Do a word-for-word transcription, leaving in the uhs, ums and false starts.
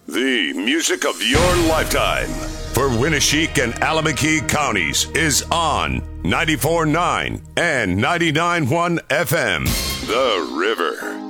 The music of your lifetime for Winneshiek and Allamakee counties is on ninety-four point nine and ninety-nine point one F M. The River.